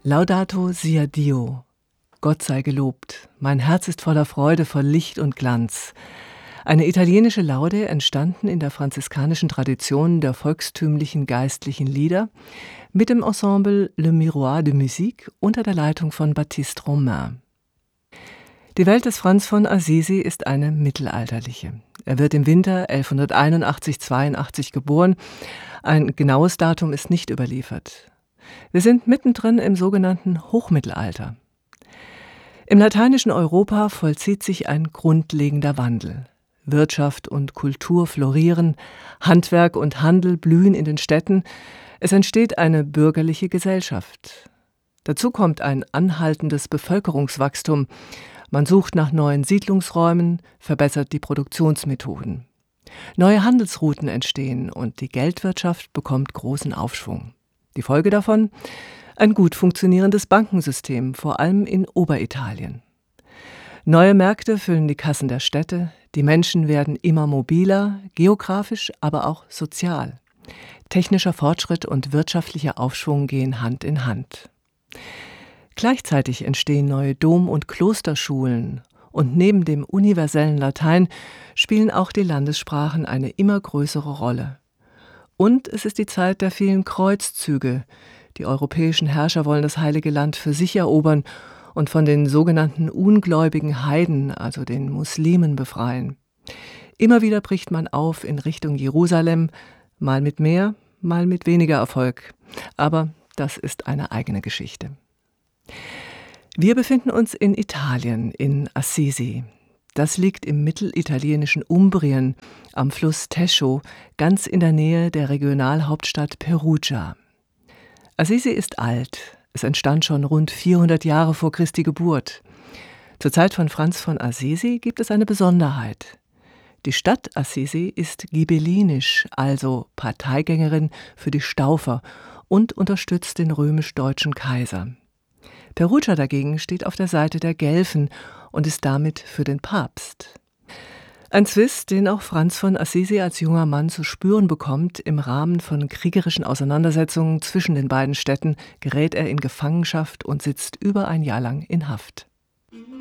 Laudato sia Dio. Gott sei gelobt. Mein Herz ist voller Freude, voll Licht und Glanz. Eine italienische Laude, entstanden in der franziskanischen Tradition der volkstümlichen geistlichen Lieder mit dem Ensemble Le Miroir de Musique unter der Leitung von Baptiste Romain. Die Welt des Franz von Assisi ist eine mittelalterliche. Er wird im Winter 1181/82 geboren. Ein genaues Datum ist nicht überliefert. Wir sind mittendrin im sogenannten Hochmittelalter. Im lateinischen Europa vollzieht sich ein grundlegender Wandel. Wirtschaft und Kultur florieren, Handwerk und Handel blühen in den Städten, es entsteht eine bürgerliche Gesellschaft. Dazu kommt ein anhaltendes Bevölkerungswachstum. Man sucht nach neuen Siedlungsräumen, verbessert die Produktionsmethoden. Neue Handelsrouten entstehen und die Geldwirtschaft bekommt großen Aufschwung. Die Folge davon? Ein gut funktionierendes Bankensystem, vor allem in Oberitalien. Neue Märkte füllen die Kassen der Städte, die Menschen werden immer mobiler, geografisch, aber auch sozial. Technischer Fortschritt und wirtschaftlicher Aufschwung gehen Hand in Hand. Gleichzeitig entstehen neue Dom- und Klosterschulen und neben dem universellen Latein spielen auch die Landessprachen eine immer größere Rolle. Und es ist die Zeit der vielen Kreuzzüge. Die europäischen Herrscher wollen das Heilige Land für sich erobern und von den sogenannten ungläubigen Heiden, also den Muslimen, befreien. Immer wieder bricht man auf in Richtung Jerusalem, mal mit mehr, mal mit weniger Erfolg. Aber das ist eine eigene Geschichte. Wir befinden uns in Italien, in Assisi. Das liegt im mittelitalienischen Umbrien am Fluss Tescho, ganz in der Nähe der Regionalhauptstadt Perugia. Assisi ist alt. Es entstand schon rund 400 Jahre vor Christi Geburt. Zur Zeit von Franz von Assisi gibt es eine Besonderheit. Die Stadt Assisi ist ghibellinisch, also Parteigängerin für die Staufer und unterstützt den römisch-deutschen Kaiser. Perugia dagegen steht auf der Seite der Guelfen und ist damit für den Papst. Ein Zwist, den auch Franz von Assisi als junger Mann zu spüren bekommt. Im Rahmen von kriegerischen Auseinandersetzungen zwischen den beiden Städten gerät er in Gefangenschaft und sitzt über ein Jahr lang in Haft.